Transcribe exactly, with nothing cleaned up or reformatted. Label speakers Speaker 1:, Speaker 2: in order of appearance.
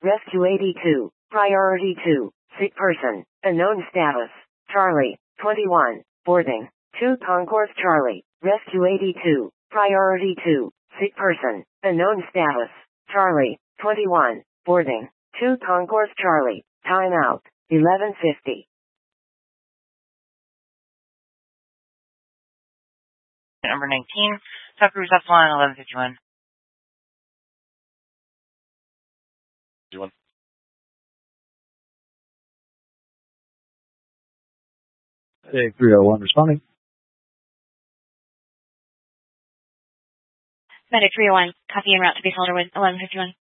Speaker 1: Rescue eighty-two. Priority two. Sick person. Unknown status. Charlie. twenty-one. Boarding. two Concourse Charlie. Rescue eighty-two. Priority two. Sick person. Unknown status. Charlie. twenty-one. Boarding. two Concourse Charlie. Time out. eleven fifty.
Speaker 2: Number nineteen. Top Cruise Epsilon, eleven fifty-one.
Speaker 3: Hey, three oh one responding.
Speaker 4: Medic three oh one, copy en route to base Alderwood, eleven fifty-one.